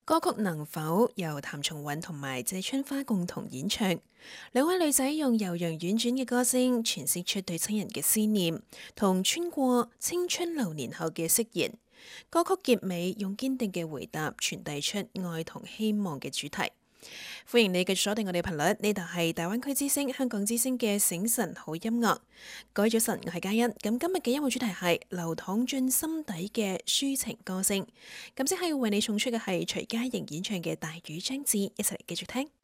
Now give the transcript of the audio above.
歌曲能否由譚松韻同埋謝春花共同演唱？兩位女仔用悠揚婉轉嘅歌聲詮釋出對親人嘅思念，同穿過青春流年後嘅釋然。歌曲結尾用堅定嘅回答傳遞出愛同希望嘅主題。歡迎你繼續鎖定我哋頻率，呢度係大灣區之聲、香港之聲嘅醒晨好音樂。各位早晨，我係嘉欣。咁今日嘅音樂主題係流淌進心底嘅抒情歌聲。咁即係為你送出嘅係徐佳瑩演唱嘅《大雨將至》，一齊嚟繼續聽。